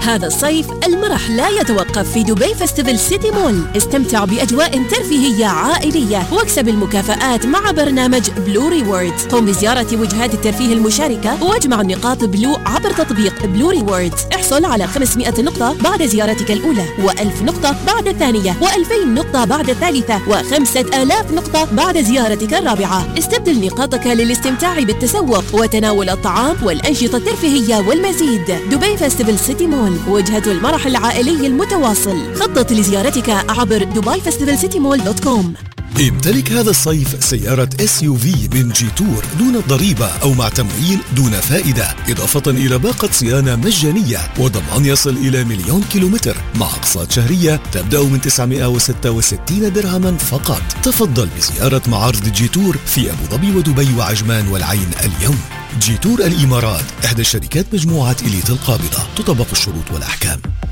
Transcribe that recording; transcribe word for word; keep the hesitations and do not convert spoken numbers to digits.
هذا الصيف المرح لا يتوقف في دبي فيستيفال سيتي مول. استمتع بأجواء ترفيهية عائلية واكسب المكافآت مع برنامج بلو ريوردز. قم بزيارة وجهات الترفيه المشاركة واجمع نقاط بلو عبر تطبيق بلو ريوردز. احصل على خمسمائة نقطة بعد زيارتك الأولى، وألف نقطة بعد الثانية، وألفين نقطة بعد الثالثة، وخمسة آلاف نقطة بعد زيارتك الرابعة. استبدل نقاطك للاستمتاع بالتسوق وتناول الطعام والأنشطة الترفيهية والمزيد. دبي فيستيفال سيتي مول، وجهة المرح العائلي المتواصل. خطط لزيارتك عبر دبي فيستيفال سيتي مول دوت كوم. امتلك هذا الصيف سيارة إس يو في من جيتور دون ضريبة أو مع تمويل دون فائدة، إضافة إلى باقة صيانة مجانية وضمان يصل إلى مليون كيلومتر مع أقساط شهرية تبدأ من تسعمائة وستة وستين درهما فقط. تفضل بزيارة معارض جيتور في أبو ظبي ودبي وعجمان والعين اليوم. جيتور الإمارات إحدى الشركات مجموعة إليت القابضة. تطبق الشروط والأحكام.